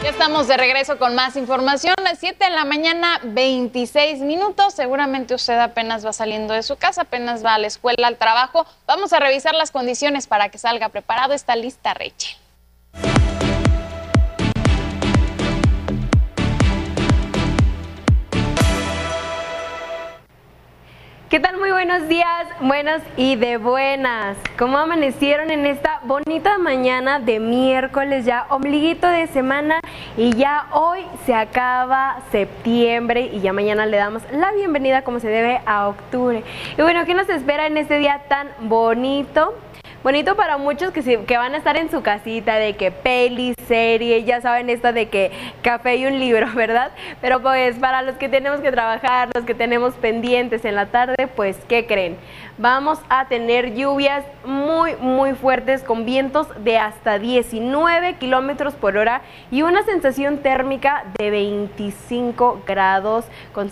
Ya estamos de regreso con más información. A las 7 de la mañana, 26 minutos. Seguramente usted apenas va saliendo de su casa, apenas va a la escuela, al trabajo. Vamos a revisar las condiciones para que salga preparado. Está lista Rachel. ¿Qué tal? Muy buenos días, buenas y de buenas. ¿Cómo amanecieron en esta bonita mañana de miércoles, ya ombliguito de semana? Y ya hoy se acaba septiembre y ya mañana le damos la bienvenida como se debe a octubre. Y bueno, ¿qué nos espera en este día tan bonito? Bonito para muchos que van a estar en su casita, de que peli, serie, ya saben esta de que café y un libro, ¿verdad? Pero pues para los que tenemos que trabajar, los que tenemos pendientes en la tarde, pues ¿qué creen? Vamos a tener lluvias muy fuertes con vientos de hasta 19 kilómetros por hora y una sensación térmica de 25 grados con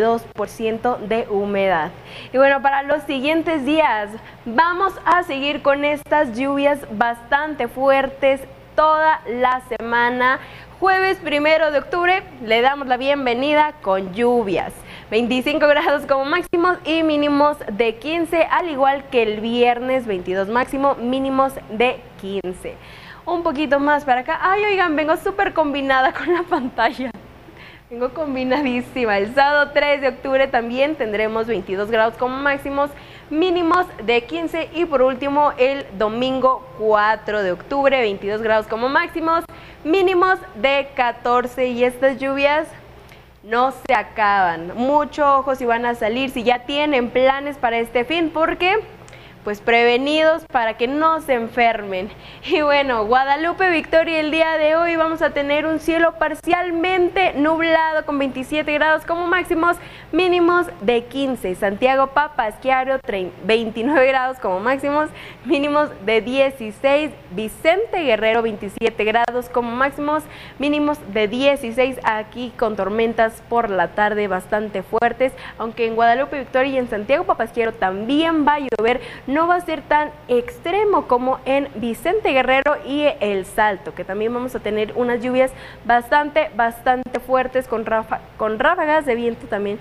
72% de humedad. Y bueno, para los siguientes días vamos a seguir con estas lluvias bastante fuertes toda la semana. Jueves 1 de octubre le damos la bienvenida con lluvias. 25 grados como máximos y mínimos de 15, al igual que el viernes 22 máximo, mínimos de 15. Un poquito más para acá. Ay, oigan, vengo súper combinada con la pantalla. Vengo combinadísima. El sábado 3 de octubre también tendremos 22 grados como máximos, mínimos de 15. Y por último, el domingo 4 de octubre, 22 grados como máximos, mínimos de 14. Y estas lluvias no se acaban. Mucho ojo si van a salir, si ya tienen planes para este fin, porque pues prevenidos para que no se enfermen. Y bueno, Guadalupe, Victoria, el día de hoy vamos a tener un cielo parcialmente nublado con 27 grados como máximos, mínimos de 15. Santiago, Papasquiaro, 29 grados como máximos, mínimos de 16. Vicente Guerrero, 27 grados como máximos, mínimos de 16. Aquí con tormentas por la tarde bastante fuertes, aunque en Guadalupe, Victoria y en Santiago, Papasquiaro también va a llover. No va a ser tan extremo como en Vicente Guerrero y El Salto, que también vamos a tener unas lluvias bastante fuertes con ráfagas de viento también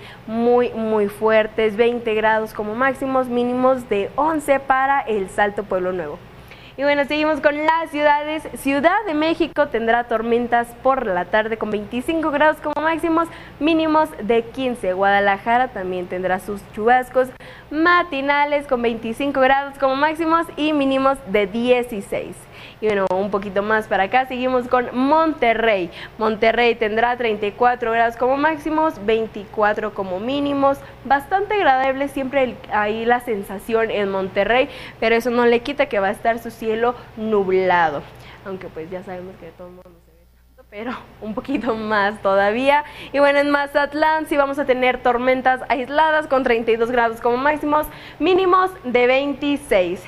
muy fuertes. 20 grados como máximos, mínimos de 11 para El Salto, Pueblo Nuevo. Y bueno, seguimos con las ciudades. Ciudad de México tendrá tormentas por la tarde con 25 grados como máximos, mínimos de 15. Guadalajara también tendrá sus chubascos matinales con 25 grados como máximos y mínimos de 16. Y bueno, un poquito más para acá, seguimos con Monterrey. Monterrey tendrá 34 grados como máximos, 24 como mínimos. Bastante agradable siempre ahí la sensación en Monterrey, pero eso no le quita que va a estar su cielo nublado. Aunque pues ya sabemos que de todo modo no se ve tanto, pero un poquito más todavía. Y bueno, en Mazatlán sí vamos a tener tormentas aisladas con 32 grados como máximos, mínimos de 26.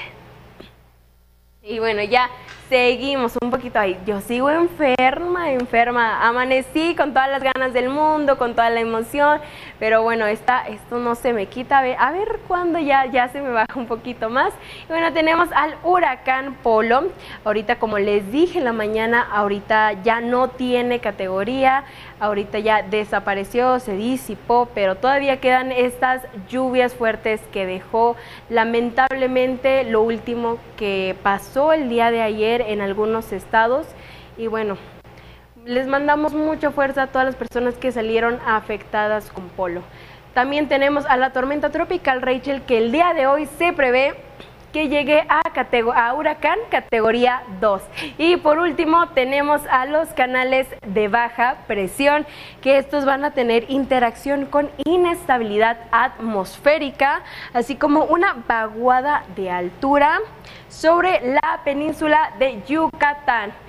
Y bueno, ya seguimos un poquito ahí. Yo sigo enferma. Amanecí con todas las ganas del mundo, con toda la emoción, pero bueno, esto no se me quita. A ver cuándo ya se me baja un poquito más. Y bueno, tenemos al huracán Polo. Ahorita, como les dije en la mañana, ahorita ya no tiene categoría. Ahorita ya desapareció, se disipó, pero todavía quedan estas lluvias fuertes que dejó. Lamentablemente, lo último que pasó el día de ayer en algunos estados. Y bueno, les mandamos mucha fuerza a todas las personas que salieron afectadas con Polo. También tenemos a la tormenta tropical Rachel, que el día de hoy se prevé que llegue a huracán categoría 2. Y por último tenemos a los canales de baja presión, que estos van a tener interacción con inestabilidad atmosférica, así como una vaguada de altura sobre la península de Yucatán.